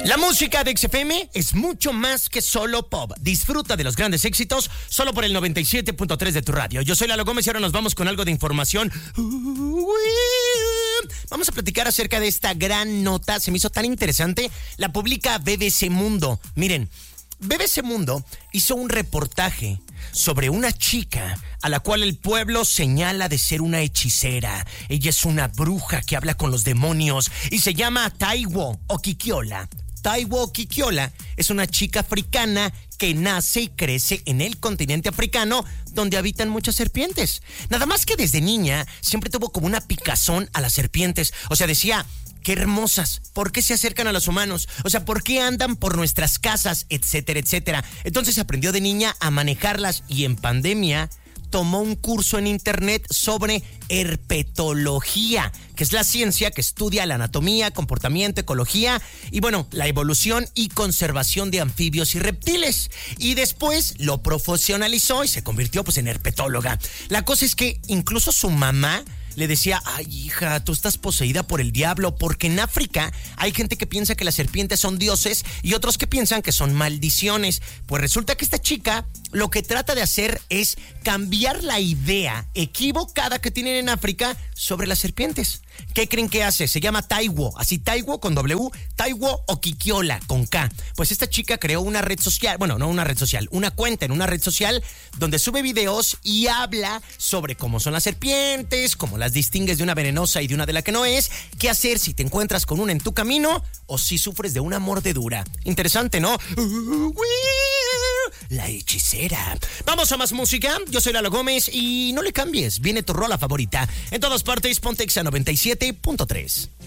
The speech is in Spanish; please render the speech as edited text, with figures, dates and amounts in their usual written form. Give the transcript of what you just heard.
La música de XFM es mucho más que solo pop. Disfruta de los grandes éxitos solo por el 97.3 de tu radio. Yo soy Lalo Gómez y ahora nos vamos con algo de información. Vamos a platicar acerca de esta gran nota. Se me hizo tan interesante. La publica BBC Mundo. Miren, BBC Mundo hizo un reportaje sobre una chica a la cual el pueblo señala de ser una hechicera. Ella es una bruja que habla con los demonios y se llama Taiwo Okikiola. Taiwo Okikiola es una chica africana que nace y crece en el continente africano donde habitan muchas serpientes. Nada más que desde niña siempre tuvo como una picazón a las serpientes. O sea, decía, qué hermosas, ¿por qué se acercan a los humanos? O sea, ¿por qué andan por nuestras casas? Etcétera, etcétera. Entonces aprendió de niña a manejarlas y en pandemia tomó un curso en internet sobre herpetología, que es la ciencia que estudia la anatomía, comportamiento, ecología y bueno, la evolución y conservación de anfibios y reptiles. Y después lo profesionalizó y se convirtió pues en herpetóloga. La cosa es que incluso su mamá le decía, ay hija, tú estás poseída por el diablo, porque en África hay gente que piensa que las serpientes son dioses y otros que piensan que son maldiciones. Pues resulta que esta chica lo que trata de hacer es cambiar la idea equivocada que tienen en África sobre las serpientes. ¿Qué creen que hace? Se llama Taiwo, así Taiwo con W, Taiwo Okikiola con K. Pues esta chica creó una red social, bueno, no una red social, una cuenta en una red social donde sube videos y habla sobre cómo son las serpientes, cómo las distingues de una venenosa y de una de la que no es, qué hacer si te encuentras con una en tu camino o si sufres de una mordedura. Interesante, ¿no? La hechicera. Vamos a más música. Yo soy Lalo Gómez y no le cambies. Viene tu rola favorita. En todas partes, Ponte Exa 97.3.